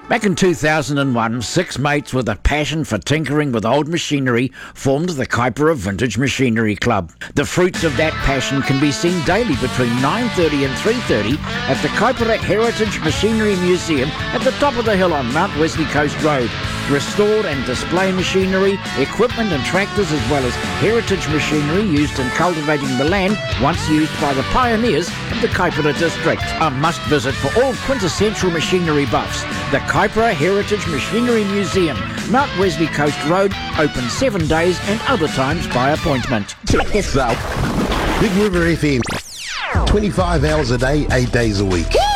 Back in 2001, 6 mates with a passion for tinkering with old machinery formed the Kaipara Vintage Machinery Club. The fruits of that passion can be seen daily between 9:30 and 3:30 at the Kaipara Heritage Machinery Museum at the top of the hill on Mount Wesley Coast Road. Restored and display machinery, equipment and tractors, as well as heritage machinery used in cultivating the land once used by the pioneers of the Kaipara district. A must visit for all quintessential machinery buffs. The Kaipara Heritage Machinery Museum, Mount Wesley Coast Road, open 7 days and other times by appointment. Check this out. Big River FM, 25 hours a day, 8 days a week.